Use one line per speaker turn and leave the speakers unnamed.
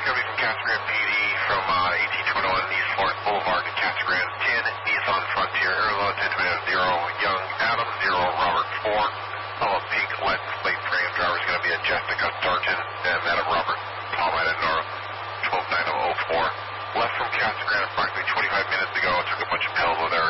going to be from Casa Grande PD from 1821 East Florence Boulevard to Casa Grande 10, Nissan Frontier, Arizona 10 Young Adam 0 Robert 4. Hello, pink license plate frame driver is going to be a Jessica Sargent and Madam Robert Tom at Nora 129004. Left from Casa Grande approximately 25 minutes ago. Took a bunch of pills over there.